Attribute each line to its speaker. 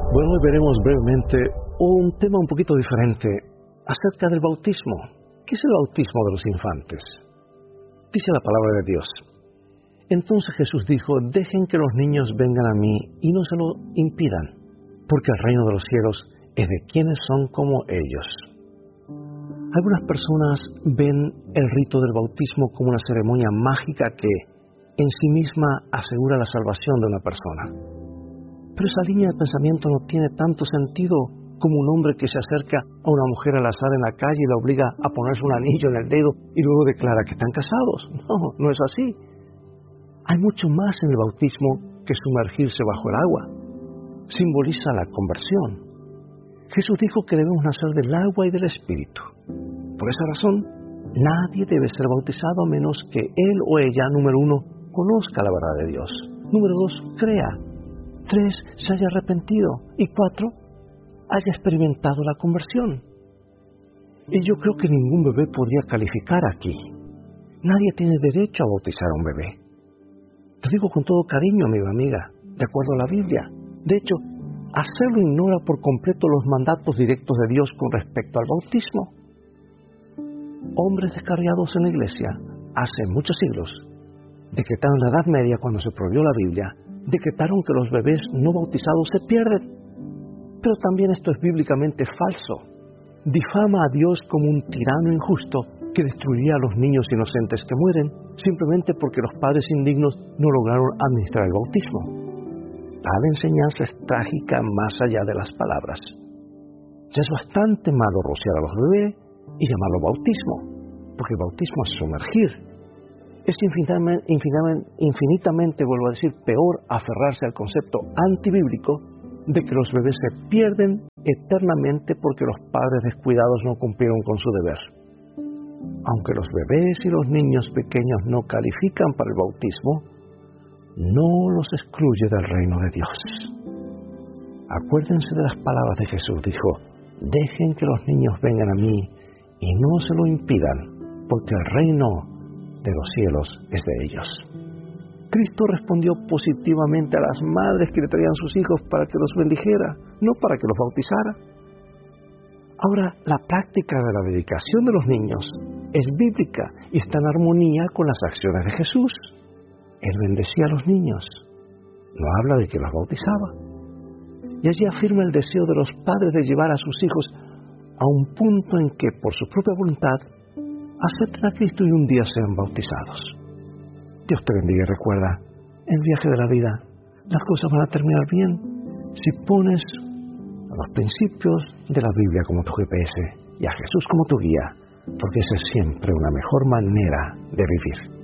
Speaker 1: Bueno, hoy veremos brevemente un tema un poquito diferente acerca del bautismo. ¿Qué es el bautismo de los infantes? Dice la palabra de Dios: entonces Jesús dijo: dejen que los niños vengan a mí y no se lo impidan, porque el reino de los cielos es de quienes son como ellos. Algunas personas ven el rito del bautismo como una ceremonia mágica que en sí misma asegura la salvación de una persona. Pero esa línea de pensamiento no tiene tanto sentido como un hombre que se acerca a una mujer al azar en la calle y la obliga a ponerse un anillo en el dedo y luego declara que están casados. No es así. Hay mucho más en el bautismo que sumergirse bajo el agua. Simboliza la conversión. Jesús dijo que debemos nacer del agua y del Espíritu. Por esa razón, nadie debe ser bautizado a menos que él o ella, número 1, conozca la verdad de Dios. Número 2, crea. 3, se haya arrepentido. Y 4, haya experimentado la conversión. Y yo creo que ningún bebé podría calificar aquí. Nadie tiene derecho a bautizar a un bebé. Lo digo con todo cariño, amiga, de acuerdo a la Biblia. De hecho, hacerlo ignora por completo los mandatos directos de Dios con respecto al bautismo. Hombres descarriados en la iglesia, hace muchos siglos, decretaron en la Edad Media, cuando se prohibió la Biblia, decretaron que los bebés no bautizados se pierden. Pero también esto es bíblicamente falso. Difama a Dios como un tirano injusto que destruiría a los niños inocentes que mueren simplemente porque los padres indignos no lograron administrar el bautismo. Tal enseñanza es trágica más allá de las palabras. Ya es bastante malo rociar a los bebés y llamarlo bautismo, porque el bautismo es sumergir. Es infinitamente, vuelvo a decir, peor aferrarse al concepto antibíblico de que los bebés se pierden eternamente porque los padres descuidados no cumplieron con su deber. Aunque los bebés y los niños pequeños no califican para el bautismo, no los excluye del reino de Dios. Acuérdense de las palabras de Jesús. Dijo: dejen que los niños vengan a mí y no se lo impidan, porque el reino de los cielos es de ellos. Cristo respondió positivamente a las madres que le traían sus hijos para que los bendijera, no para que los bautizara. Ahora, la práctica de la dedicación de los niños es bíblica y está en armonía con las acciones de Jesús. Él bendecía a los niños, no habla de que los bautizaba. Y allí afirma el deseo de los padres de llevar a sus hijos a un punto en que, por su propia voluntad, acepten a Cristo y un día sean bautizados. Dios te bendiga y recuerda, en el viaje de la vida, las cosas van a terminar bien si pones los principios de la Biblia como tu GPS y a Jesús como tu guía, porque esa es siempre una mejor manera de vivir.